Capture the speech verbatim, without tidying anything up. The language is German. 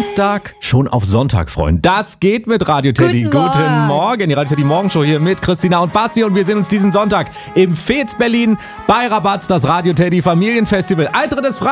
Samstag schon auf Sonntag freuen. Das geht mit Radio Teddy. Guten Morgen. Guten Morgen. Die Radio Teddy Morgenshow hier mit Christina und Basti. Und wir sehen uns diesen Sonntag im Fez Berlin bei Rabatz, das Radio Teddy Familienfestival. Eintritt ist frei.